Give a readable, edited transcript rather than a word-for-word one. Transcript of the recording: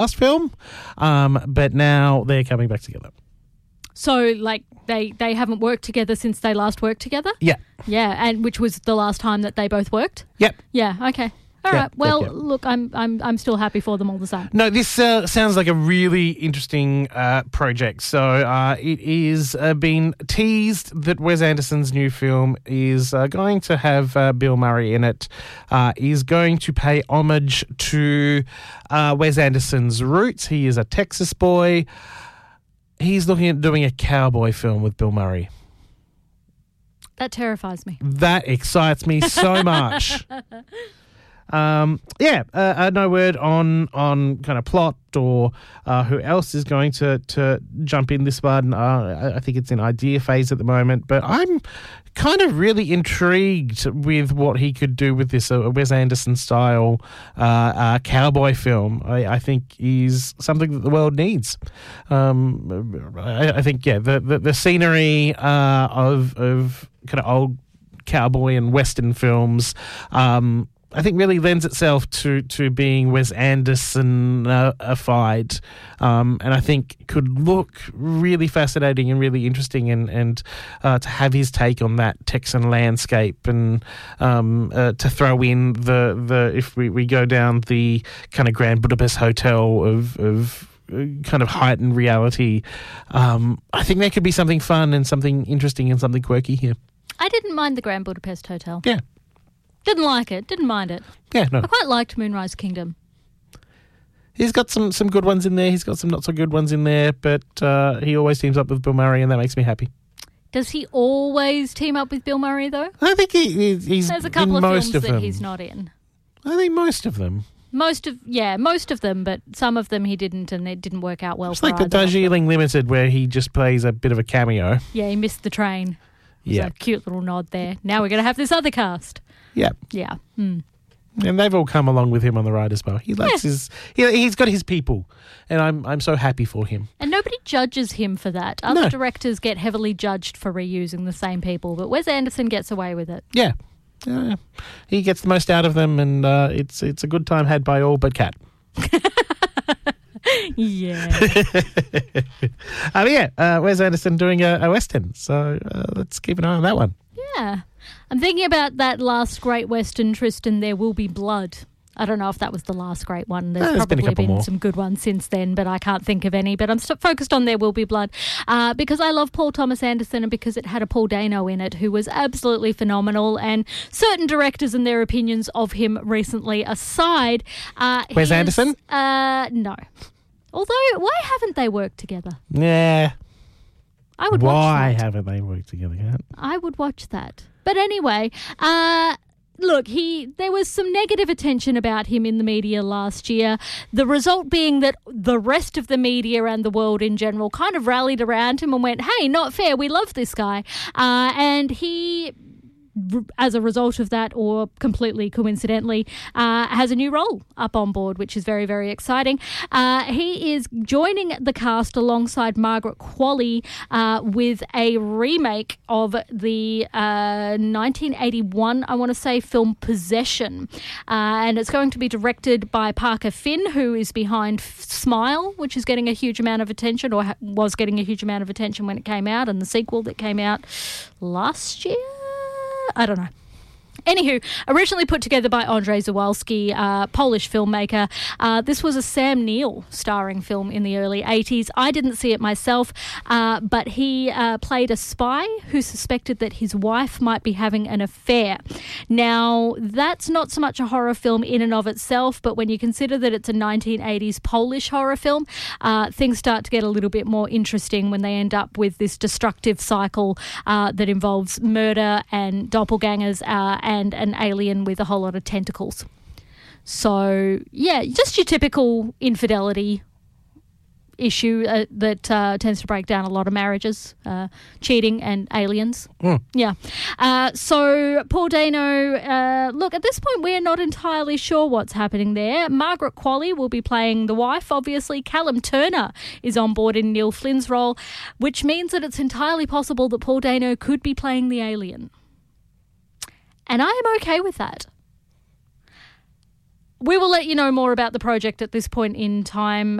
last film, but now they're coming back together. So, like, they haven't worked together since they last worked together? Yeah. Yeah, and which was the last time that they both worked? Yep. Yeah, okay. All right. Well, look, I'm still happy for them all the same. No, this sounds like a really interesting project. So it is been teased that Wes Anderson's new film is going to have Bill Murray in it. Is going to pay homage to Wes Anderson's roots. He is a Texas boy. He's looking at doing a cowboy film with Bill Murray. That terrifies me. That excites me so much. No word on kind of plot or who else is going to jump in this one. I think it's in idea phase at the moment, but I'm kind of really intrigued with what he could do with this Wes Anderson style cowboy film. I think is something that the world needs. I think the scenery of kind of old cowboy and western films. I think really lends itself to being Wes Anderson-ified, and I think could look really fascinating and really interesting, and to have his take on that Texan landscape, and to throw in the if we go down the kind of Grand Budapest Hotel of kind of heightened reality, I think there could be something fun and something interesting and something quirky here. I didn't mind the Grand Budapest Hotel. Yeah. Didn't like it. Didn't mind it. Yeah, no. I quite liked Moonrise Kingdom. He's got some good ones in there. He's got some not so good ones in there, but he always teams up with Bill Murray, and that makes me happy. Does he always team up with Bill Murray, though? I think he's There's a couple in of most films of that them. he's not in. I think most of them. Most of them, but some of them he didn't, and it didn't work out well It's for like the either of them. Darjeeling Limited, where he just plays a bit of a cameo. Yeah, he missed the train. Yeah. So a cute little nod there. Now we're going to have this other cast. Yeah. Yeah. And they've all come along with him on the ride as well. He likes he's got his people, and I'm so happy for him. And nobody judges him for that. Other directors get heavily judged for reusing the same people, but Wes Anderson gets away with it. Yeah. He gets the most out of them, and it's a good time had by all but Kat. Yeah. Wes Anderson doing a Western, so let's keep an eye on that one. Yeah. I'm thinking about that last great Western, Tristan, There Will Be Blood. I don't know if that was the last great one. There's been a probably couple been more. some good ones since then, but I can't think of any. But I'm focused on There Will Be Blood because I love Paul Thomas Anderson, and because it had a Paul Dano in it, who was absolutely phenomenal. And certain directors and their opinions of him recently aside. Wes Anderson? No. Although, why haven't they worked together? Yeah. I would watch that. Why haven't they worked together yet? I would watch that. But anyway, look, there was some negative attention about him in the media last year. The result being that the rest of the media and the world in general kind of rallied around him and went, hey, not fair, we love this guy. And he, as a result of that, or completely coincidentally, has a new role up on board, which is very, very exciting. He is joining the cast alongside Margaret Qualley with a remake of the 1981, I want to say, film Possession. And it's going to be directed by Parker Finn, who is behind Smile, which is getting a huge amount of attention, or was getting a huge amount of attention when it came out, and the sequel that came out last year? I don't know. Anywho, originally put together by Andrzej Zawalski, Polish filmmaker. This was a Sam Neill starring film in the early 80s. I didn't see it myself, but he played a spy who suspected that his wife might be having an affair. Now, that's not so much a horror film in and of itself, but when you consider that it's a 1980s Polish horror film, things start to get a little bit more interesting when they end up with this destructive cycle that involves murder and doppelgangers and an alien with a whole lot of tentacles. So, yeah, just your typical infidelity issue that tends to break down a lot of marriages, cheating and aliens. Yeah. So Paul Dano, look, at this point we're not entirely sure what's happening there. Margaret Qualley will be playing the wife, obviously. Callum Turner is on board in Neil Flynn's role, which means that it's entirely possible that Paul Dano could be playing the alien. And I am okay with that. We will let you know more about the project at this point in time.